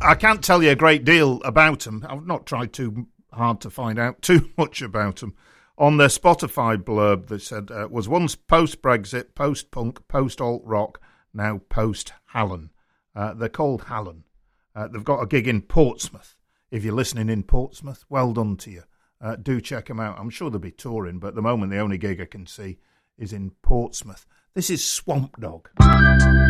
I can't tell you a great deal about them. I've not tried too hard to find out too much about them. On their Spotify blurb, they said, was once post-Brexit, post-punk, post-alt-rock, now post-Hallen. They're called Hallen. They've got a gig in Portsmouth. If you're listening in Portsmouth, well done to you. Do check them out. I'm sure they'll be touring, but at the moment the only gig I can see is in Portsmouth. This is Swamp Dog.